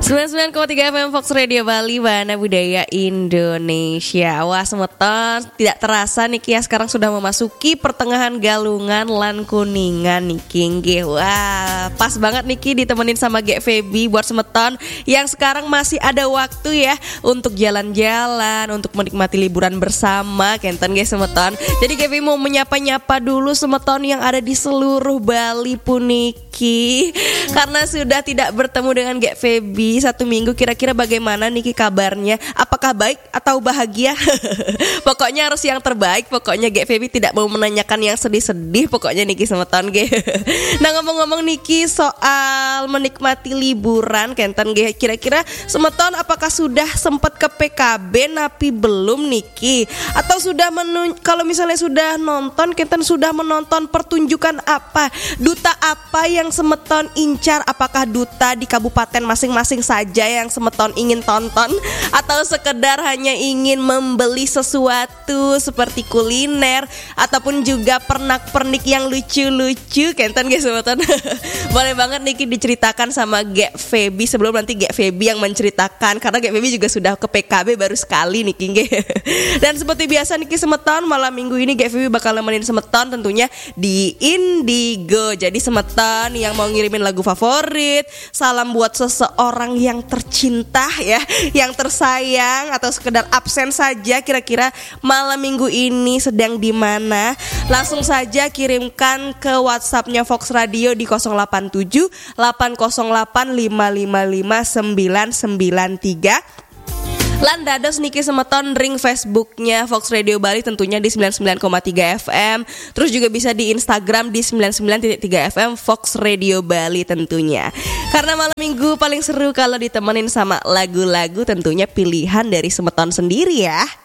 99,3 FM Fox Radio Bali, Bahana Budaya Indonesia. Wah semeton, tidak terasa Niki ya sekarang sudah memasuki pertengahan Galungan lan Kuningan Niki. Wah pas banget Niki ditemenin sama Gek Feby buat semeton yang sekarang masih ada waktu ya untuk jalan-jalan, untuk menikmati liburan bersama Kenten Gek semeton. Jadi Gek Feby mau menyapa-nyapa dulu semeton yang ada di seluruh Bali puniki, karena sudah tidak bertemu dengan Gek Feby 1 minggu. Kira-kira bagaimana Niki kabarnya? Apakah baik atau bahagia? Pokoknya harus yang terbaik. Pokoknya Gek Feby tidak mau menanyakan yang sedih-sedih. Pokoknya Niki semeton Ge. Nah ngomong-ngomong Niki soal menikmati liburan Kenten Ge, kira-kira semeton apakah sudah sempat ke PKB napi belum Niki? Atau sudah kalau misalnya sudah nonton Kenten, sudah menonton pertunjukan apa? Duta apa yang semeton incar? Apakah duta di kabupaten masing-masing saja yang semeton ingin tonton, atau sekedar hanya ingin membeli sesuatu seperti kuliner ataupun juga pernak-pernik yang lucu-lucu Kenten guys semeton. Boleh banget Niki diceritakan sama Gek Feby sebelum nanti Gek Feby yang menceritakan, karena Gek Feby juga sudah ke PKB baru sekali Niki. Dan seperti biasa Niki semeton malam minggu ini Gek Feby bakal nemenin semeton tentunya di Indigo. Jadi semeton yang mau ngirimin lagu favorit, salam buat seseorang yang tercinta ya, yang tersayang, atau sekedar absen saja, kira-kira malam minggu ini sedang di mana? Langsung saja kirimkan ke WhatsApp-nya Fox Radio di 087 808 555 993. Landados Niki semeton ring Facebooknya Fox Radio Bali tentunya di 99,3 FM. Terus juga bisa di Instagram di 99.3 FM Fox Radio Bali tentunya. Karena malam minggu paling seru kalau ditemenin sama lagu-lagu tentunya pilihan dari semeton sendiri ya.